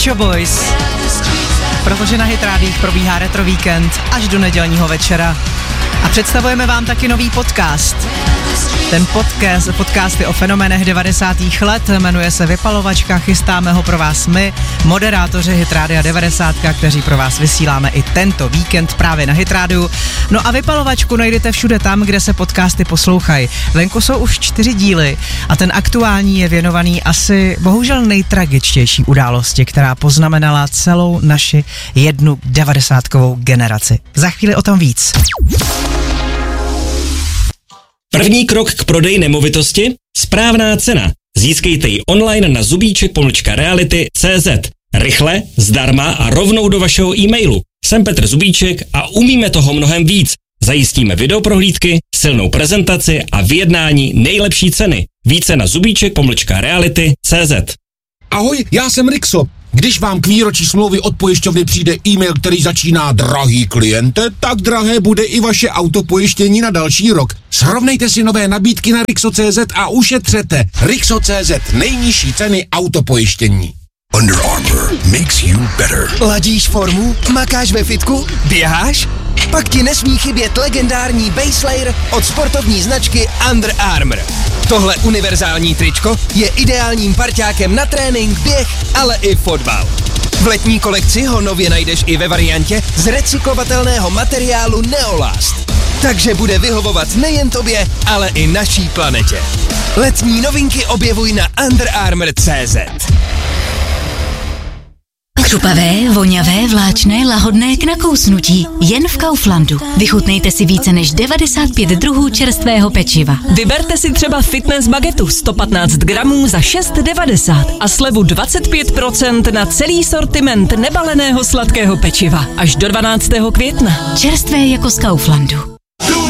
Pet Shop Boys. Protože na Hit Rádích probíhá retro víkend až do nedělního večera. A představujeme vám taky nový podcast. Ten podcast je o fenoménech 90. let, jmenuje se Vypalovačka, chystáme ho pro vás my, moderátoři Hit Rádia 90, kteří pro vás vysíláme i tento víkend právě na Hit Rádiu. No a Vypalovačku najdete všude tam, kde se podcasty poslouchají. Venku jsou už 4 díly a ten aktuální je věnovaný asi bohužel nejtragičtější události, která poznamenala celou naši jednu 90kovou generaci. Za chvíli o tom víc. První krok k prodeji nemovitosti? Správná cena. Získejte ji online na zubíček.reality.cz. Rychle, zdarma a rovnou do vašeho e-mailu. Jsem Petr Zubíček a umíme toho mnohem víc. Zajistíme videoprohlídky, silnou prezentaci a vyjednání nejlepší ceny. Více na zubíček.reality.cz. Ahoj, já jsem Rixo. Když vám k výročí smlouvy od pojišťovny přijde e-mail, který začíná drahý kliente, tak drahé bude i vaše autopojištění na další rok. Srovnejte si nové nabídky na Rixo.cz a ušetřete. Rixo.cz, nejnižší ceny autopojištění. Under Armour makes you better. Ladíš formu? Makáš ve fitku? Běháš? Pak ti nesmí chybět legendární base layer od sportovní značky Under Armour. Tohle univerzální tričko je ideálním parťákem na trénink, běh, ale i fotbal. V letní kolekci ho nově najdeš i ve variantě z recyklovatelného materiálu Neolast. Takže bude vyhovovat nejen tobě, ale i naší planetě. Letní novinky objevuj na underarmour.cz. Křupavé, voňavé, vláčné, lahodné k nakousnutí. Jen v Kauflandu. Vychutnejte si více než 95 druhů čerstvého pečiva. Vyberte si třeba fitness bagetu 115 gramů za 6,90 a slevu 25% na celý sortiment nebaleného sladkého pečiva. Až do 12. května. Čerstvé jako z Kauflandu.